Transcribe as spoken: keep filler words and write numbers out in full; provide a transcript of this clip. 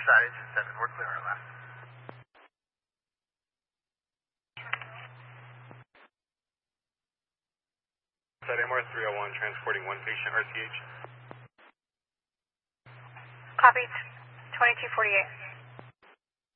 shot, engine seven. We're clear our left. Set M R three oh one, transporting one patient, R C H. Copy, twenty-two forty-eight.